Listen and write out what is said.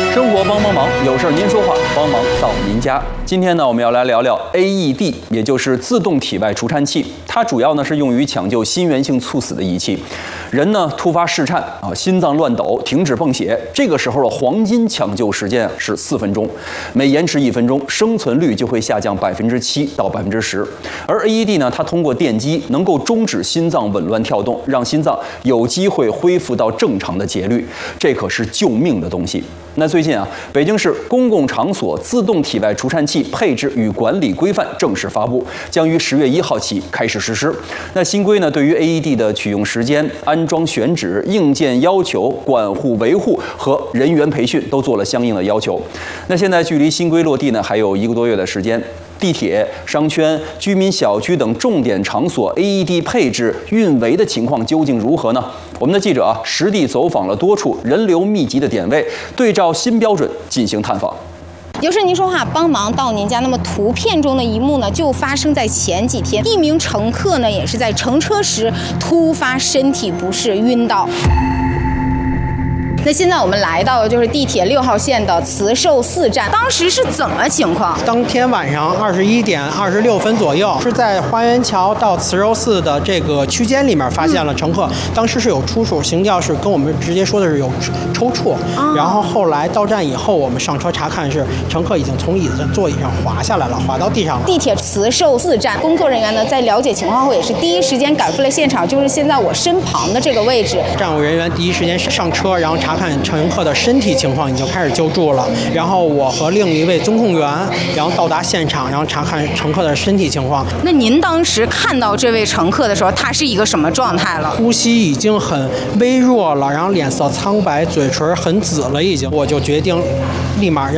生活帮帮忙，有事您说话，帮忙到您家。今天呢，我们要来聊聊 AED， 也就是自动体外除颤器。它主要呢是用于抢救心源性猝死的仪器。人呢突发室颤啊，心脏乱抖，停止泵血，这个时候的黄金抢救时间是4分钟，每延迟1分钟，生存率就会下降7%到10%。而 AED 呢，它通过电击能够终止心脏紊乱跳动，让心脏有机会恢复到正常的节律，这可是救命的东西。那最近啊，北京市公共场所自动体外除颤器配置与管理规范正式发布，将于10月1号起开始实施。那新规呢，对于 AED 的取用时间、安装选址、硬件要求、管护维护和人员培训都做了相应的要求。那现在距离新规落地呢，还有1个多月的时间。地铁、商圈、居民小区等重点场所 AED 配置运维的情况究竟如何呢？我们的记者啊，实地走访了多处人流密集的点位，对照新标准进行探访。 有事您说话，帮忙到您家。那么图片中的一幕呢，就发生在前几天，一名乘客呢也是在乘车时突发身体不适晕倒。那现在我们来到的就是地铁6号线的慈寿寺站，当时是怎么情况？ 当天晚上21点26分左右，是在花园桥到慈寿寺的这个区间里面发现了乘客，当时是有出处，行调是跟我们直接说的是有抽搐，然后后来到站以后，我们上车查看是乘客已经从座椅上滑下来了，滑到地上了。 地铁慈寿寺站工作人员呢，在了解情况后，也是第一时间赶赴了现场，就是现在我身旁的这个位置。 站务人员第一时间上车，然后查看乘客的身体情况，已经开始救助了。然后我和另一位综控员，然后到达现场，然后查看乘客的身体情况。 那您当时看到这位乘客的时候，他是一个什么状态了？ 呼吸已经很微弱了，然后脸色苍白，嘴唇很紫了，已经。我就决定立马